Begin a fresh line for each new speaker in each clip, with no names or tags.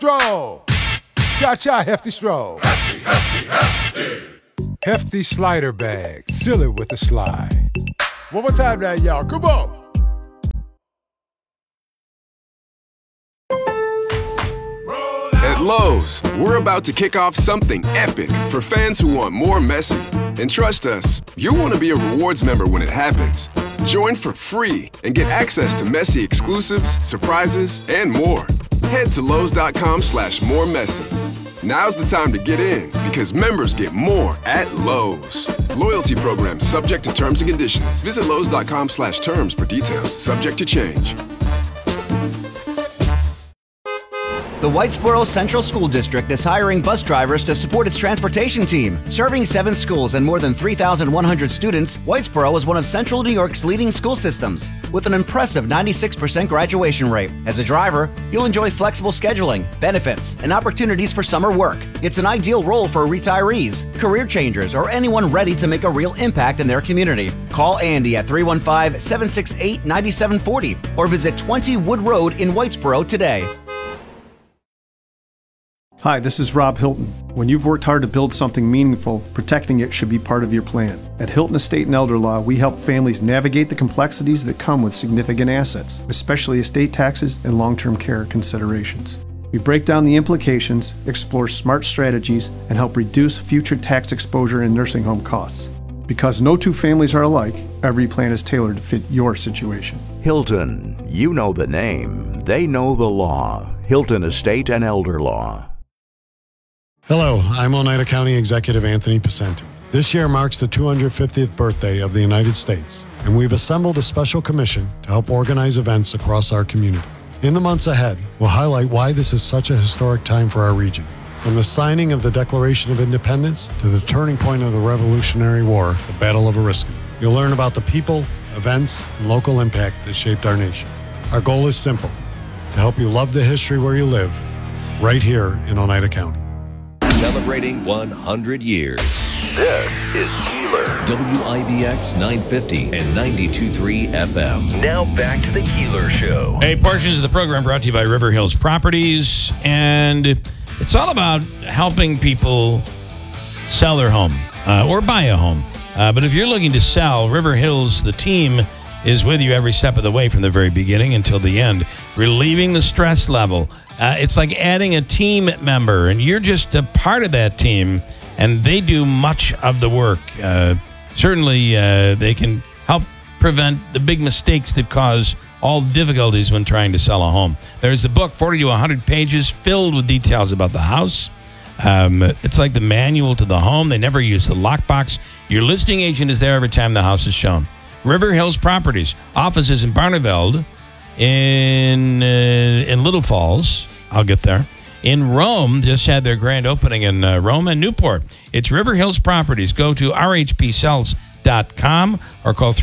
Stroll. Cha-cha, hefty stroll.
Hefty, hefty, hefty.
Hefty slider bag. Seal it with a slide. One more time now, y'all. Come on.
At Lowe's, we're about to kick off something epic for fans who want more messy. And trust us, you'll want to be a rewards member when it happens. Join for free and get access to messy exclusives, surprises, and more. Head to Lowe's.com/more messy. Now's the time to get in because members get more at Lowe's. Loyalty program subject to terms and conditions. Visit Lowe's.com/terms for details. Subject to change.
The Whitesboro Central School District is hiring bus drivers to support its transportation team. Serving 7 schools and more than 3,100 students, Whitesboro is one of Central New York's leading school systems, with an impressive 96% graduation rate. As a driver, you'll enjoy flexible scheduling, benefits, and opportunities for summer work. It's an ideal role for retirees, career changers, or anyone ready to make a real impact in their community. Call Andy at 315-768-9740 or visit 20 Wood Road in Whitesboro today.
Hi, this is Rob Hilton. When you've worked hard to build something meaningful, protecting it should be part of your plan. At Hilton Estate and Elder Law, we help families navigate the complexities that come with significant assets, especially estate taxes and long-term care considerations. We break down the implications, explore smart strategies, and help reduce future tax exposure and nursing home costs. Because no two families are alike, every plan is tailored to fit your situation.
Hilton, you know the name, they know the law. Hilton Estate and Elder Law.
Hello, I'm Oneida County Executive Anthony Picenti. This year marks the 250th birthday of the United States, and we've assembled a special commission to help organize events across our community. In the months ahead, we'll highlight why this is such a historic time for our region. From the signing of the Declaration of Independence to the turning point of the Revolutionary War, the Battle of Oriskany. You'll learn about the people, events, and local impact that shaped our nation. Our goal is simple, to help you love the history where you live, right here in Oneida County.
Celebrating 100 years.
This is Keeler.
WIBX 950 and 92.3 FM.
Now back to the Keeler Show.
Hey, portions of the program brought to you by River Hills Properties. And it's all about helping people sell their home or buy a home. But if you're looking to sell, River Hills, the team, is with you every step of the way from the very beginning until the end, relieving the stress level. It's like adding a team member, and you're just a part of that team, and they do much of the work. Certainly, they can help prevent the big mistakes that cause all difficulties when trying to sell a home. There's the book, 40 to 100 pages, filled with details about the house. It's like the manual to the home. They never use the lockbox. Your listing agent is there every time the house is shown. River Hills Properties, offices in Barneveld, in Little Falls. I'll get there. In Rome, just had their grand opening in Rome and Newport. It's River Hills Properties. Go to rhpsells.com or call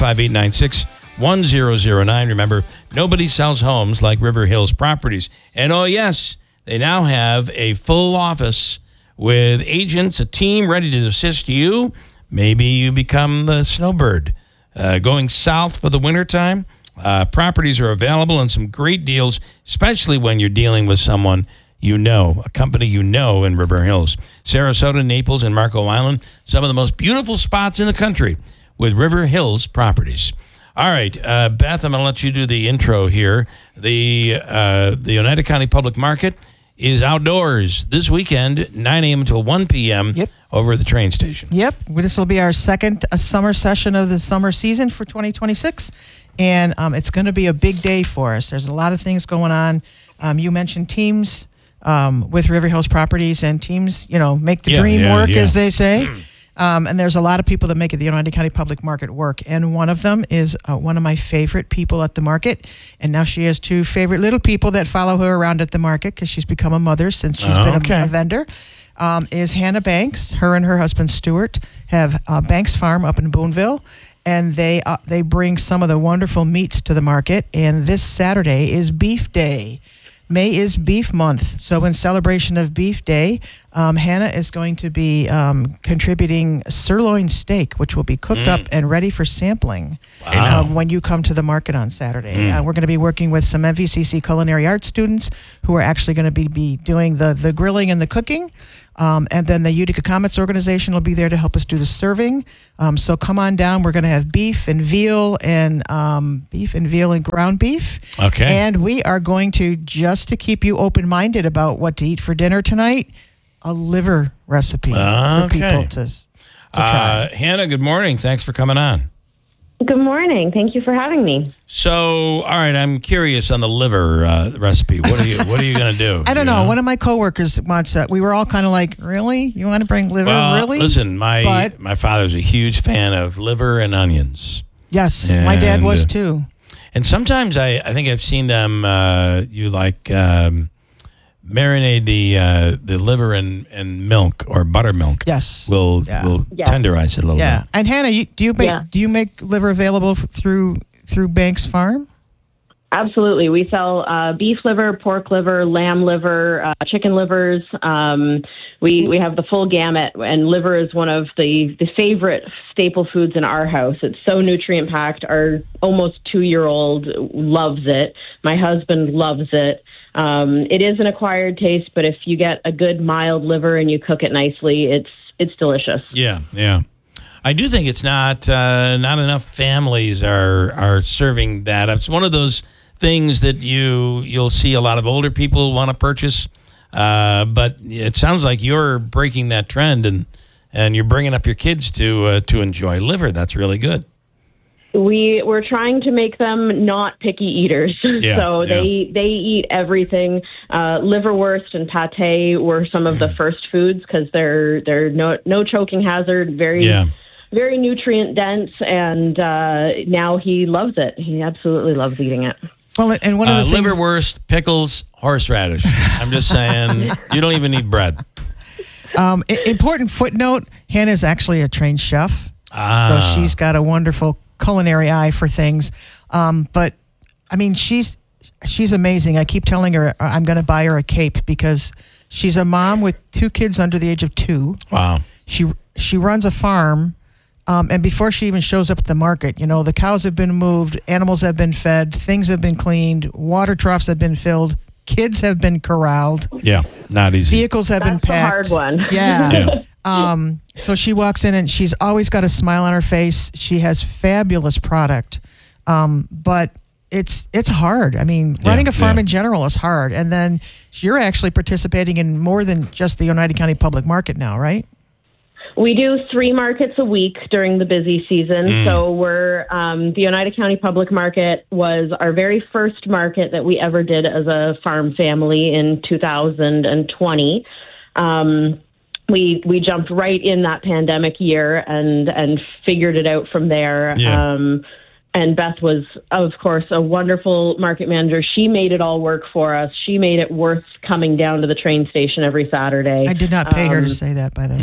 315-896-1009. Remember, nobody sells homes like River Hills Properties. And oh, yes, they now have a full office with agents, a team ready to assist you. Maybe you become the snowbird. Going south for the wintertime. Properties are available and some great deals, especially when you're dealing with someone you know, a company you know in River Hills. Sarasota, Naples, and Marco Island, some of the most beautiful spots in the country with River Hills Properties. All right, Beth, I'm going to let you do the intro here. The Oneida County Public Market is outdoors this weekend, 9 a.m. until 1 p.m. Over at the train station.
Yep. This will be our second summer session of the summer season for 2026. And it's going to be a big day for us. There's a lot of things going on. You mentioned teams with River Hills Properties, and teams, make the dream work, as they say. And there's a lot of people that make the Oneida County Public Market work. And one of them is one of my favorite people at the market. And now she has 2 favorite little people that follow her around at the market because she's become a mother since she's been a vendor. Is Hannah Banks. Her and her husband, Stuart, have Banks Farm up in Boonville. And they bring some of the wonderful meats to the market. And this Saturday is Beef Day. May is Beef Month. So in celebration of Beef Day, Hannah is going to be contributing sirloin steak, which will be cooked up and ready for sampling when you come to the market on Saturday. We're going to be working with some MVCC culinary arts students who are actually going to be doing the grilling and the cooking. And then the Utica Comets organization will be there to help us do the serving. So come on down. We're going to have beef and veal and ground beef.
Okay.
And we are going to, just to keep you open-minded about what to eat for dinner tonight, a liver recipe for people to try.
Hannah, good morning. Thanks for coming on.
Good morning. Thank you for having me.
So, all right, I'm curious on the liver recipe. What are you going to do?
I don't know. One of my coworkers wants that. We were all kind of like, really? You want to bring liver?
Well,
really?
Listen, my father's a huge fan of liver and onions.
Yes, my dad was too.
And sometimes I think I've seen them. You like marinate the liver and milk or buttermilk.
Yes,
will tenderize it a little bit.
Yeah. And Hannah, do you make liver available through Banks Farm?
Absolutely. We sell beef liver, pork liver, lamb liver, chicken livers. We have the full gamut, and liver is one of the favorite staple foods in our house. It's so nutrient packed. Our almost 2-year-old loves it. My husband loves it. It is an acquired taste, but if you get a good mild liver and you cook it nicely, it's delicious.
Yeah. I do think it's not enough families are serving that. It's one of those things that you'll see a lot of older people want to purchase, but it sounds like you're breaking that trend and you're bringing up your kids to enjoy liver. That's really good.
We're trying to make them not picky eaters, they eat everything. Liverwurst and pate were some of the first foods because they're no choking hazard, very nutrient dense, and now he loves it. He absolutely loves eating it.
Well, and one of the things,
liverwurst, pickles, horseradish. I'm just saying, you don't even need bread.
Important footnote: Hannah's actually a trained chef, so she's got a wonderful culinary eye for things. But I mean, she's amazing. I keep telling her I'm going to buy her a cape because she's a mom with 2 kids under the age of 2.
Wow.
She runs a farm. And before she even shows up at the market, the cows have been moved, animals have been fed, things have been cleaned, water troughs have been filled, kids have been corralled.
Yeah, not easy.
Vehicles have been packed.
That's a hard one.
Yeah. So she walks in and she's always got a smile on her face. She has fabulous product. But it's hard. I mean, running a farm in general is hard. And then you're actually participating in more than just the Oneida County Public Market now, right?
We do 3 markets a week during the busy season. So we're the Oneida County Public Market was our very first market that we ever did as a farm family in 2020. We jumped right in that pandemic year and figured it out from there.
Yeah.
And Beth was, of course, a wonderful market manager. She made it all work for us. She made it worth coming down to the train station every Saturday.
I did not pay her to say that, by the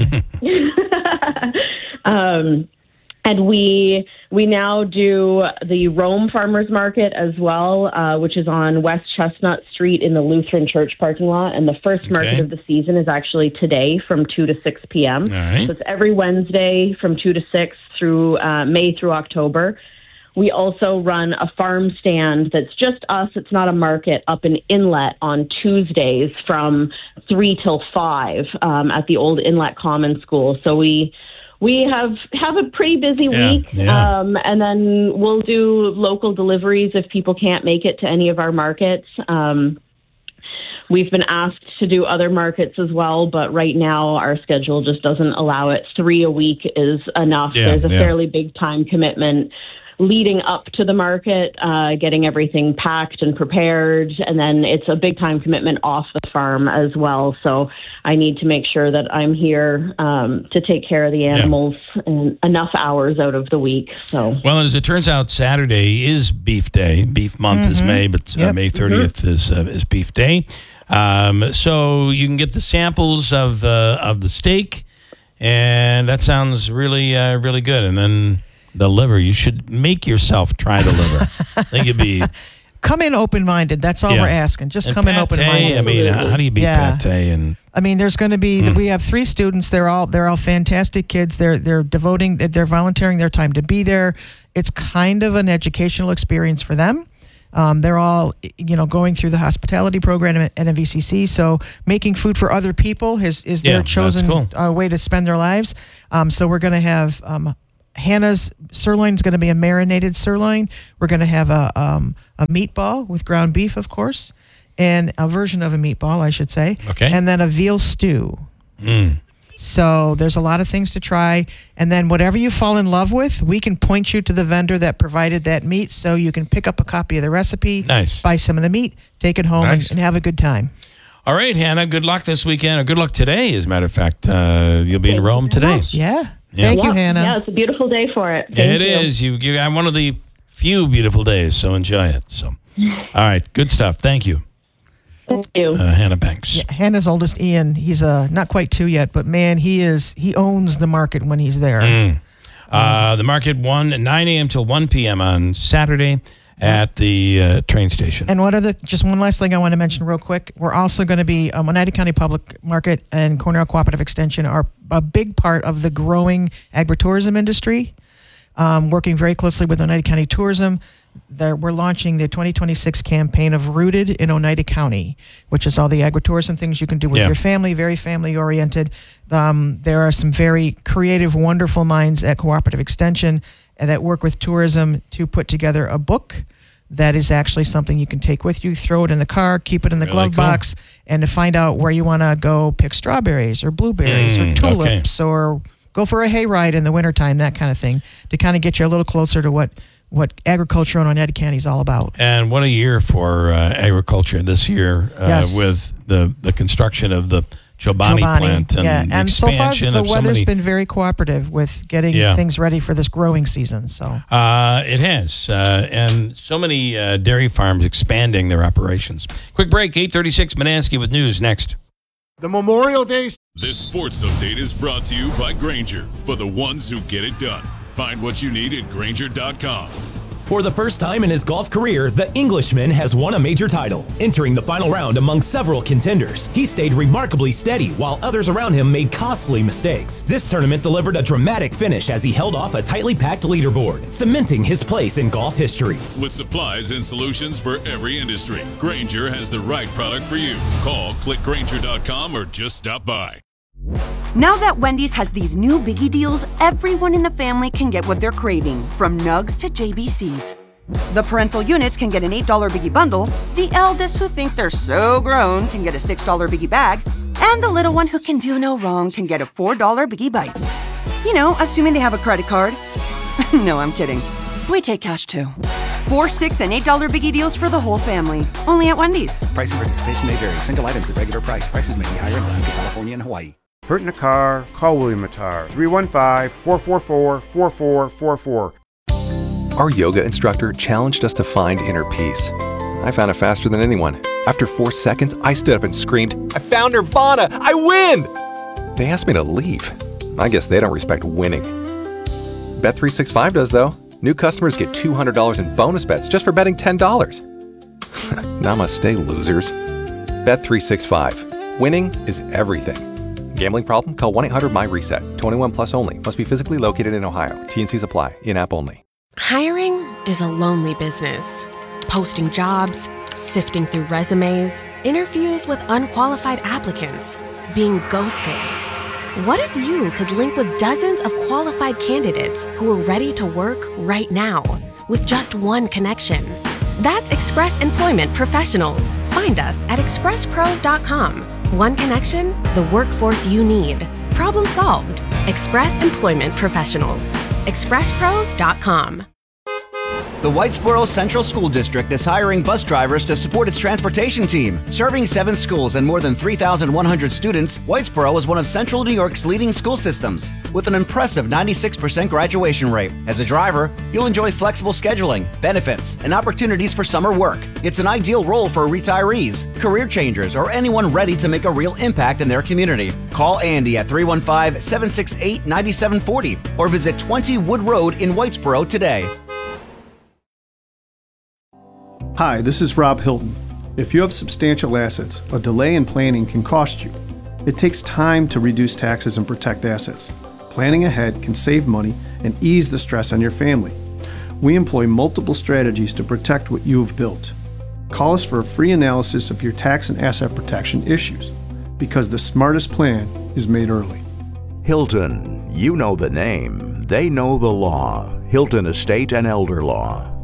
way. And we now do the Rome Farmers Market as well, which is on West Chestnut Street in the Lutheran Church parking lot. And the first market of the season is actually today from 2 to 6 p.m.
All right.
So it's every Wednesday from 2 to 6 through May through October. We also run a farm stand that's just us. It's not a market, up in Inlet on Tuesdays from 3 till 5 at the old Inlet Common School. So we have a pretty busy week, and then we'll do local deliveries if people can't make it to any of our markets. We've been asked to do other markets as well, but right now our schedule just doesn't allow it. 3 a week is enough. There's a fairly big time commitment leading up to the market, getting everything packed and prepared, and then it's a big time commitment off the farm as well. So I need to make sure that I'm here to take care of the animals and enough hours out of the week. So
well, as it turns out, Saturday is Beef Day. Beef month is May, but May 30th is Beef Day. So you can get the samples of the steak, and that sounds really good. And then the liver, you should make yourself try the liver. I think it'd be
come in open-minded. That's all we're asking. Just come in open-minded.
I mean, how do you beat pate? And
I mean, there's going to be. We have 3 students. They're all fantastic kids. They're volunteering their time to be there. It's kind of an educational experience for them. They're all, going through the hospitality program at NVCC. So making food for other people is their chosen way to spend their lives. So we're going to have Hannah's sirloin is going to be a marinated sirloin. We're going to have a meatball with ground beef, of course, and a version of a meatball, I should say.
Okay.
And then a veal stew. So there's a lot of things to try. And then whatever you fall in love with, we can point you to the vendor that provided that meat, so you can pick up a copy of the recipe, buy some of the meat, take it home, and have a good time.
All right, Hannah, good luck this weekend, or good luck today, as a matter of fact. You'll be in Rome today.
Yeah. Thank you, Hannah.
Yeah, it's a beautiful day for it.
It is. You got one of the few beautiful days, so enjoy it. So, all right, good stuff. Thank you.
Thank you.
Hannah Banks.
Yeah, Hannah's oldest, Ian, he's not quite 2 yet, but man, he owns the market when he's there.
The market 9 a.m. till 1 p.m. on Saturday at the train station.
And just one last thing I want to mention real quick. We're also going to be, Oneida County Public Market and Cornell Cooperative Extension are a big part of the growing agritourism industry, working very closely with Oneida County Tourism. We're launching the 2026 campaign of Rooted in Oneida County, which is all the agritourism things you can do with your family, very family-oriented. There are some very creative, wonderful minds at Cooperative Extension that work with tourism to put together a book that is actually something you can take with you, throw it in the car, keep it in the glove box, and to find out where you want to go pick strawberries or blueberries or tulips or go for a hayride in the wintertime, that kind of thing, to kind of get you a little closer to what agriculture in Oneida County is all about.
And what a year for agriculture this year with the construction of the Chobani plant and the expansion
so far the weather's been very cooperative with getting things ready for this growing season. So
it has, and so many dairy farms expanding their operations. Quick break. 8:36. Manansky with news next.
The Memorial Day.
This sports update is brought to you by Grainger, for the ones who get it done. Find what you need at Grainger.com.
For the first time in his golf career, the Englishman has won a major title. Entering the final round among several contenders, he stayed remarkably steady while others around him made costly mistakes. This tournament delivered a dramatic finish as he held off a tightly packed leaderboard, cementing his place in golf history.
With supplies and solutions for every industry, Grainger has the right product for you. Call, click Grainger.com, or just stop by.
Now that Wendy's has these new biggie deals, everyone in the family can get what they're craving, from nugs to JBCs. The parental units can get an $8 biggie bundle, the eldest who think they're so grown can get a $6 biggie bag, and the little one who can do no wrong can get a $4 biggie bites. You know, assuming they have a credit card. No, I'm kidding. We take cash too. $4, $6, and $8 biggie deals for the whole family. Only at Wendy's.
Price and participation may vary. Single items at regular price. Prices may be higher in Alaska, California, and Hawaii.
Hurt in a car? Call William Matar. 315-444-4444.
Our yoga instructor challenged us to find inner peace. I found it faster than anyone. After 4 seconds, I stood up and screamed, "I found Nirvana! I win!" They asked me to leave. I guess they don't respect winning. Bet365 does, though. New customers get $200 in bonus bets just for betting $10. Namaste, losers. Bet365. Winning is everything. Gambling problem? Call 1-800-MY-RESET. 21 plus only. Must be physically located in Ohio. T&Cs apply. In-app only.
Hiring is a lonely business. Posting jobs, sifting through resumes, interviews with unqualified applicants, being ghosted. What if you could link with dozens of qualified candidates who are ready to work right now with just one connection? That's Express Employment Professionals. Find us at expresspros.com. One connection, the workforce you need. Problem solved. Express Employment Professionals. expresspros.com.
The Whitesboro Central School District is hiring bus drivers to support its transportation team. Serving 7 schools and more than 3,100 students, Whitesboro is one of Central New York's leading school systems, with an impressive 96% graduation rate. As a driver, you'll enjoy flexible scheduling, benefits, and opportunities for summer work. It's an ideal role for retirees, career changers, or anyone ready to make a real impact in their community. Call Andy at 315-768-9740 or visit 20 Wood Road in Whitesboro today.
Hi, this is Rob Hilton. If you have substantial assets, a delay in planning can cost you. It takes time to reduce taxes and protect assets. Planning ahead can save money and ease the stress on your family. We employ multiple strategies to protect what you have built. Call us for a free analysis of your tax and asset protection issues, because the smartest plan is made early.
Hilton, you know the name, they know the law. Hilton Estate and Elder Law.